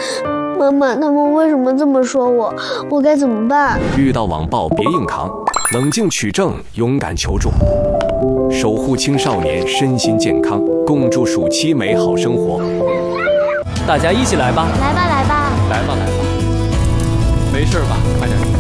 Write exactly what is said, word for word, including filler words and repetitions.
妈妈，他们为什么这么说我？我该怎么办？ 遇到网暴别硬扛，冷静取证，勇敢求助，守护青少年身心健康，共筑暑期美好生活。大家一起来吧！ 来吧，来吧， 来吧，来吧，没事吧？快点。